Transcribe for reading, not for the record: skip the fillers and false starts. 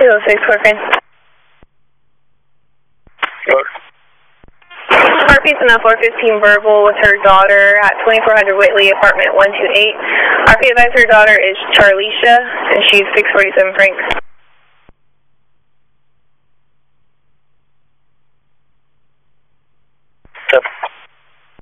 206 Corcoran. RP Sonata 415 verbal with her daughter at 2400 Whitley, apartment 128. RP advised her daughter is Charlicia, and she's 647 Frank. Yep.